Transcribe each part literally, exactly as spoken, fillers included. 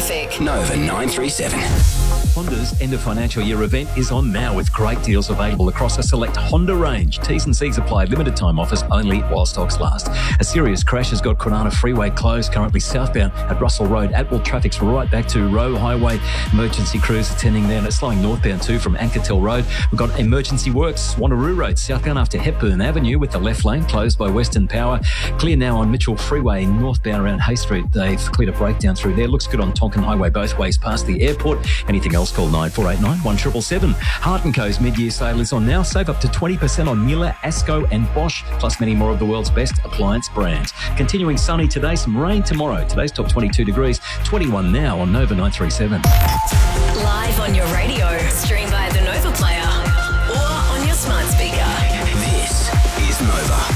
traffic. Nova nine three seven. Honda's end of financial year event is on now with great deals available across a select Honda range. T's and C's apply. Limited time offers only while stocks last. A serious crash has got Kwinana Freeway closed, currently southbound at Russell Road. Atwell traffic's right back to Roe Highway. Emergency crews attending there, and it's slowing northbound too from Ankertel Road. We've got emergency works, Wanneroo Road, southbound after Hepburn Avenue with the left lane closed by Western Power. Clear now on Mitchell Freeway, northbound around Hay Street. They've cleared a breakdown through there. Looks good on Tonkin Highway both ways past the airport. Anything else, call nine four eight nine, one seven seven seven. Hart and Co's mid-year sale is on now. Save up to twenty percent on Mueller, Asco and Bosch, plus many more of the world's best appliance brands. Continuing sunny today, some rain tomorrow. Today's top twenty-two degrees, twenty-one now on Nova nine three seven. Live on your radio, stream via the Nova Player or on your smart speaker. This is Nova.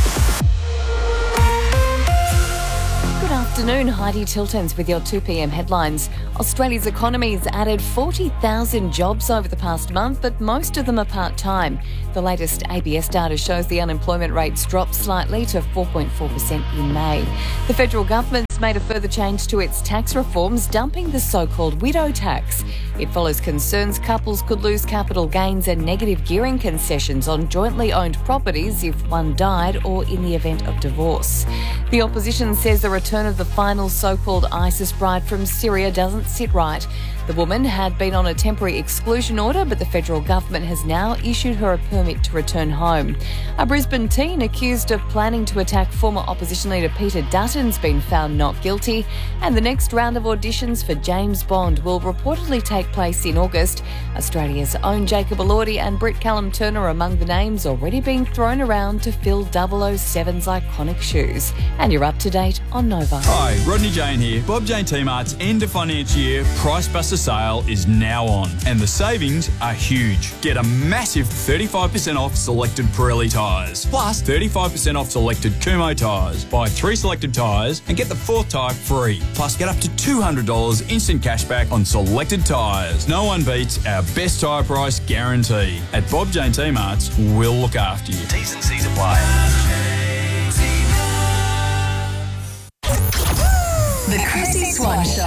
Good afternoon, Heidi Tiltons with your two p.m. headlines. Australia's economy's added forty thousand jobs over the past month, but most of them are part-time. The latest A B S data shows the unemployment rate's dropped slightly to four point four percent in May. The federal government's made a further change to its tax reforms, dumping the so-called widow tax. It follows concerns couples could lose capital gains and negative gearing concessions on jointly owned properties if one died or in the event of divorce. The opposition says the return of the final so-called ISIS bride from Syria doesn't sit right. The woman had been on a temporary exclusion order, but the federal government has now issued her a permit to return home. A Brisbane teen accused of planning to attack former opposition leader Peter Dutton's been found not guilty, and the next round of auditions for James Bond will reportedly take place in August. Australia's own Jacob Elordi and Britt Callum Turner are among the names already being thrown around to fill double oh seven's iconic shoes. And you're up to date on Nova. Hi, Rodney Jane here. Bob Jane T-Mart's end of financial year Price Buster sale is now on, and the savings are huge. Get a massive thirty-five percent off selected Pirelli tyres, plus thirty-five percent off selected Kumho tyres. Buy three selected tyres and get the fourth tyre free. Plus get up to two hundred dollars instant cashback on selected tyres. No one beats our best tyre price guarantee. At Bob Jane T-Mart's, we'll look after you. T's and C's apply. The Chrissy Swan Show.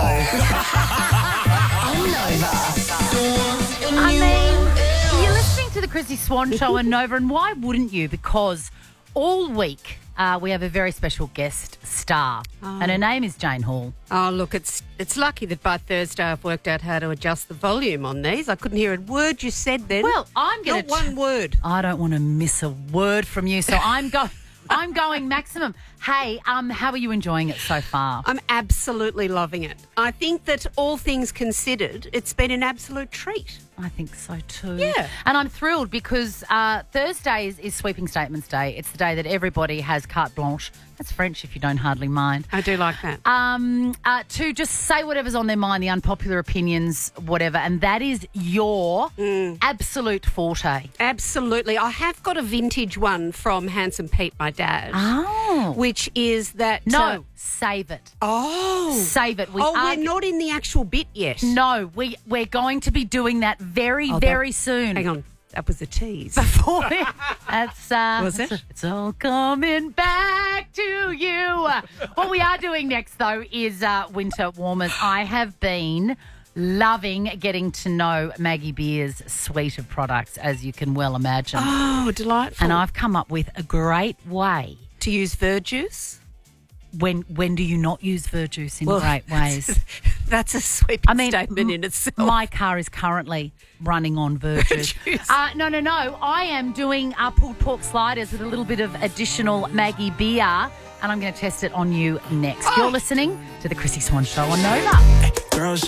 On Nova. I mean, you're listening to the Chrissy Swan Show on Nova, and why wouldn't you? Because all week uh, we have a very special guest star, Oh. and her name is Jane Hall. Oh, look, it's it's lucky that by Thursday I've worked out how to adjust the volume on these. I couldn't hear a word you said then. Well, I'm going Not one word. I don't want to miss a word from you, so I'm going. I'm going maximum. Hey, um, how are you enjoying it so far? I'm absolutely loving it. I think that all things considered, it's been an absolute treat. I think so too. Yeah. And I'm thrilled because uh, Thursday is, is Sweeping Statements Day. It's the day that everybody has carte blanche. That's French if you don't hardly mind. I do like that. Um, uh, to just say whatever's on their mind, the unpopular opinions, whatever. And that is your absolute forte. Absolutely. I have got a vintage one from Handsome Pete, my dad, Oh. which is that... No, uh, save it. oh. Save it. We oh, are we're not in the actual bit yet. No, we, we're going to be doing that very, Oh, that- very soon. Hang on. That was a tease. Before we- That's, uh, Was it? It's, it's all coming back to you. What we are doing next, though, is uh, winter warmers. I have been loving getting to know Maggie Beer's suite of products, as you can well imagine. Oh, delightful. And I've come up with a great way. To use verjuice? When when do you not use verjuice in Well, great ways? That's a sweeping I mean, statement m- in itself. My car is currently running on verjuice. Verjuice. uh, no, no, no. I am doing uh, pulled pork sliders with a little bit of additional Maggie Beer, and I'm going to test it on you next. Oh. You're listening to the Chrissy Swan Show on Nova. Girls